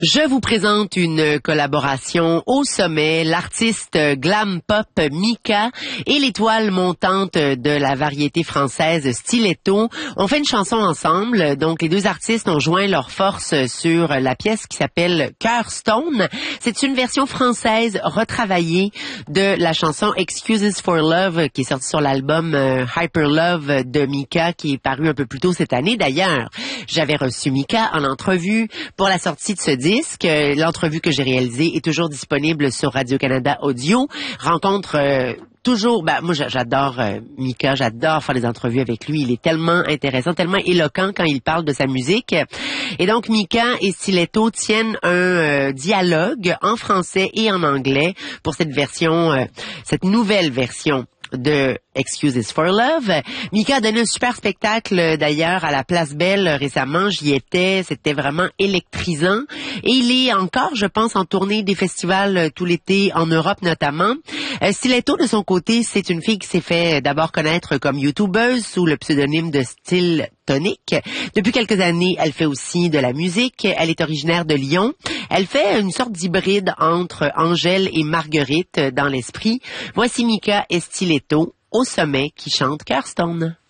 Je vous présente une collaboration au sommet, l'artiste glam pop Mika et l'étoile montante de la variété française Stiletto ont fait une chanson ensemble. Donc les deux artistes ont joint leurs forces sur la pièce qui s'appelle Cœur Stone. C'est une version française retravaillée de la chanson Excuses for Love qui est sortie sur l'album Hyper Love de Mika qui est paru un peu plus tôt cette année. D'ailleurs, j'avais reçu Mika en entrevue pour la sortie de ce disque. L'entrevue que j'ai réalisée est toujours disponible sur Radio-Canada Audio. Rencontre toujours, moi j'adore Mika, j'adore faire des entrevues avec lui. Il est tellement intéressant, tellement éloquent quand il parle de sa musique. Et donc Mika et Stiletto tiennent un dialogue en français et en anglais pour cette version, cette nouvelle version de Excuses for Love. Mika a donné un super spectacle d'ailleurs à la Place Belle récemment. J'y étais, c'était vraiment électrisant. Et il est encore, je pense, en tournée des festivals tout l'été en Europe notamment. Stiletto, de son côté, c'est une fille qui s'est fait d'abord connaître comme youtubeuse sous le pseudonyme de Style Tonic. Depuis quelques années, elle fait aussi de la musique. Elle est originaire de Lyon. Elle fait une sorte d'hybride entre Angèle et Marguerite dans l'esprit. Voici Mika et Stiletto au sommet qui chante Cœur Stone.